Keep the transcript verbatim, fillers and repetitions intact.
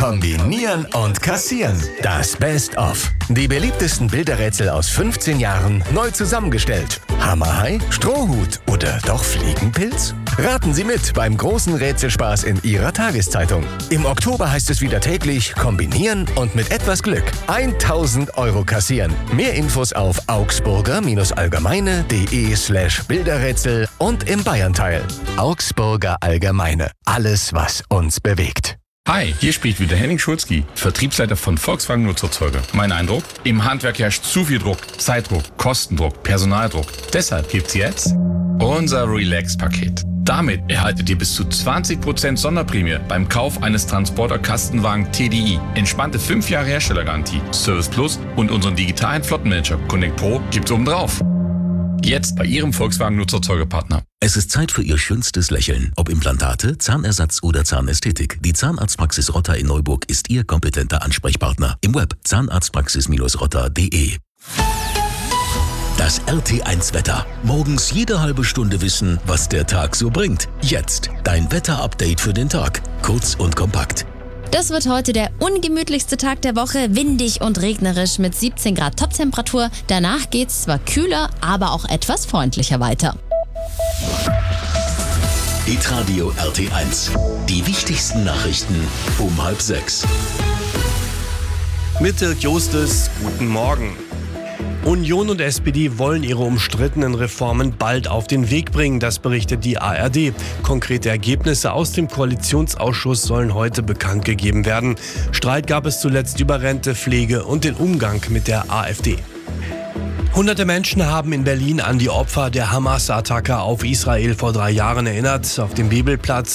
Kombinieren und kassieren. Das Best-of. Die beliebtesten Bilderrätsel aus fünfzehn Jahren neu zusammengestellt. Hammerhai, Strohhut oder doch Fliegenpilz? Raten Sie mit beim großen Rätselspaß in Ihrer Tageszeitung. Im Oktober heißt es wieder täglich kombinieren und mit etwas Glück tausend Euro kassieren. Mehr Infos auf augsburger-allgemeine.de slash Bilderrätsel und im Bayernteil. Augsburger Allgemeine. Alles, was uns bewegt. Hi, hier spricht wieder Henning Schulzki, Vertriebsleiter von Volkswagen Nutzerzeuger. Mein Eindruck? Im Handwerk herrscht zu viel Druck. Zeitdruck, Kostendruck, Personaldruck. Deshalb gibt's jetzt unser Relax-Paket. Damit erhaltet ihr bis zu zwanzig Prozent Sonderprämie beim Kauf eines Transporter-Kastenwagen T D I. Entspannte fünf Jahre Herstellergarantie, Service Plus und unseren digitalen Flottenmanager Connect Pro gibt's obendrauf. Jetzt bei Ihrem Volkswagen Nutzerzeugerpartner. Es ist Zeit für Ihr schönstes Lächeln. Ob Implantate, Zahnersatz oder Zahnästhetik. Die Zahnarztpraxis Rotter in Neuburg ist Ihr kompetenter Ansprechpartner. Im Web zahnarztpraxis rotter punkt de. Das R T eins Wetter. Morgens jede halbe Stunde wissen, was der Tag so bringt. Jetzt dein Wetterupdate für den Tag. Kurz und kompakt. Das wird heute der ungemütlichste Tag der Woche, windig und regnerisch mit siebzehn Grad Toptemperatur. Danach geht's zwar kühler, aber auch etwas freundlicher weiter. Hitradio R T eins. Die wichtigsten Nachrichten um halb sechs. Mit Dirk Jostes, guten Morgen. Union und S P D wollen ihre umstrittenen Reformen bald auf den Weg bringen, das berichtet die A R D. Konkrete Ergebnisse aus dem Koalitionsausschuss sollen heute bekannt gegeben werden. Streit gab es zuletzt über Rente, Pflege und den Umgang mit der AfD. Hunderte Menschen haben in Berlin an die Opfer der Hamas-Attacke auf Israel vor drei Jahren erinnert. Auf dem Bibelplatz